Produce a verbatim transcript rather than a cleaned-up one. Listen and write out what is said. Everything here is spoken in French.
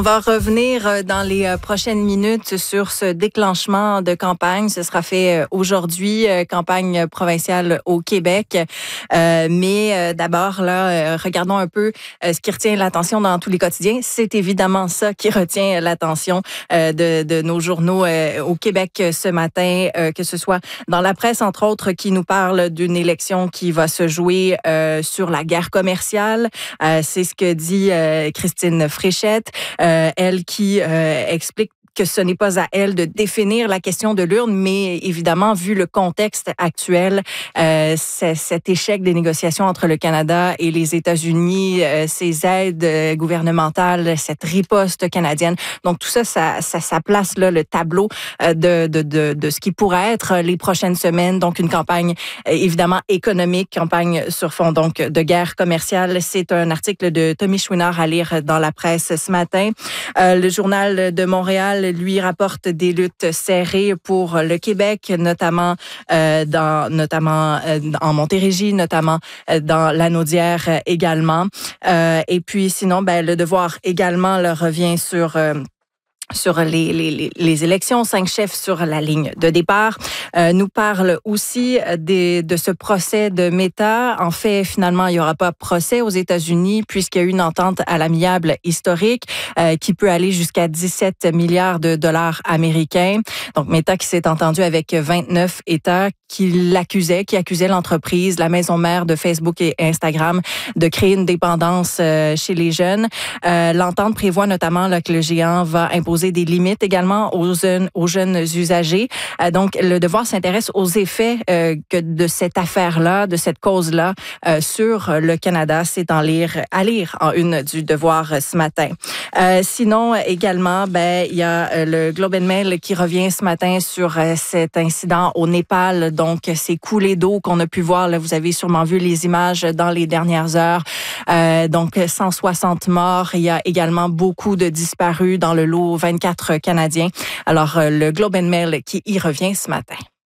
On va revenir dans les prochaines minutes sur ce déclenchement de campagne. Ce sera fait aujourd'hui, campagne provinciale au Québec. Euh, mais d'abord, là, regardons un peu ce qui retient l'attention dans tous les quotidiens. C'est évidemment ça qui retient l'attention de, de nos journaux au Québec ce matin, que ce soit dans la presse, entre autres, qui nous parle d'une élection qui va se jouer euh, sur la guerre commerciale. Euh, c'est ce que dit euh, Christine Fréchette. Euh, elle qui euh, explique que ce n'est pas à elle de définir la question de l'urne, mais évidemment, vu le contexte actuel, euh, cet échec des négociations entre le Canada et les États-Unis, euh, ces aides euh, gouvernementales, cette riposte canadienne. Donc, tout ça, ça, ça, ça place là le tableau euh, de, de, de, de ce qui pourrait être les prochaines semaines. Donc, une campagne euh, évidemment économique, campagne sur fond donc de guerre commerciale. C'est un article de Tommy Chouinard à lire dans la presse ce matin. Euh, le Journal de Montréal lui rapporte des luttes serrées pour le Québec, notamment euh, dans notamment euh, en Montérégie, notamment euh, dans Lanaudière euh, également. Euh, et puis sinon, ben le Devoir également le revient sur euh, sur les, les, les élections, cinq chefs sur la ligne de départ, euh, nous parle aussi des, de ce procès de Meta. En fait, finalement, il n'y aura pas procès aux États-Unis puisqu'il y a eu une entente à l'amiable historique euh, qui peut aller jusqu'à dix-sept milliards de dollars américains. Donc, Meta qui s'est entendu avec vingt-neuf États qui l'accusaient, qui accusaient l'entreprise, la maison mère de Facebook et Instagram, de créer une dépendance euh, chez les jeunes. Euh, l'entente prévoit notamment là, que le géant va imposer des limites également aux jeunes, aux jeunes usagers. Euh, donc, le Devoir s'intéresse aux effets euh, que de cette affaire-là, de cette cause-là euh, sur le Canada. C'est en lire, à lire en une du Devoir ce matin. Euh, sinon, également, ben il y a euh, le Globe and Mail qui revient ce matin sur euh, cet incident au Népal. Donc, ces coulées d'eau qu'on a pu voir, là, vous avez sûrement vu les images dans les dernières heures. Euh, donc, cent soixante morts. Il y a également beaucoup de disparus dans le lot vingt-quatre canadiens. Alors, le Globe and Mail qui y revient ce matin.